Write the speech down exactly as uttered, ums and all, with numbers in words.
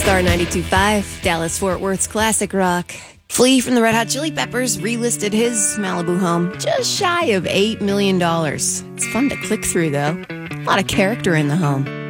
Star ninety-two point five, Dallas-Fort Worth's classic rock. Flea from the Red Hot Chili Peppers relisted his Malibu home just shy of eight million dollars. It's fun to click through, though. A lot of character in the home.